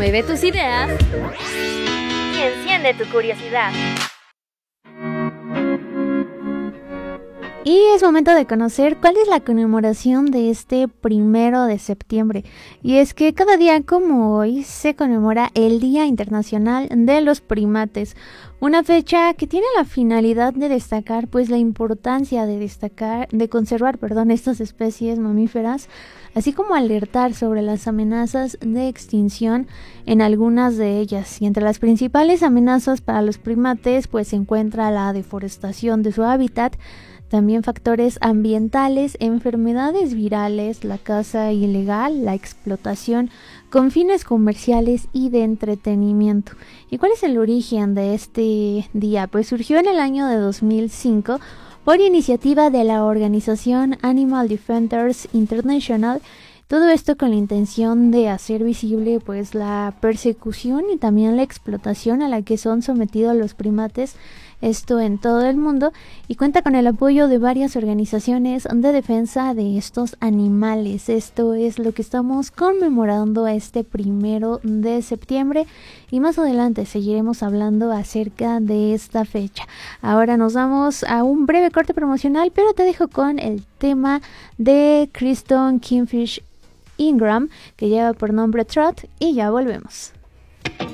Mueve tus ideas y enciende tu curiosidad. Y es momento de conocer cuál es la conmemoración de este 1 de septiembre. Y es que cada día como hoy se conmemora el Día Internacional de los Primates. Una fecha que tiene la finalidad de destacar pues la importancia de conservar estas especies mamíferas, así como alertar sobre las amenazas de extinción en algunas de ellas. Y entre las principales amenazas para los primates pues se encuentra la deforestación de su hábitat, también factores ambientales, enfermedades virales, la caza ilegal, la explotación con fines comerciales y de entretenimiento. ¿Y cuál es el origen de este día? Pues surgió en el año de 2005 por iniciativa de la organización Animal Defenders International. Todo esto con la intención de hacer visible pues la persecución y también la explotación a la que son sometidos los primates, esto en todo el mundo, y cuenta con el apoyo de varias organizaciones de defensa de estos animales. Esto es lo que estamos conmemorando este 1 de septiembre y más adelante seguiremos hablando acerca de esta fecha. Ahora nos vamos a un breve corte promocional, pero te dejo con el tema de Kristen Kingfish Ingram, que lleva por nombre Trot, y ya volvemos.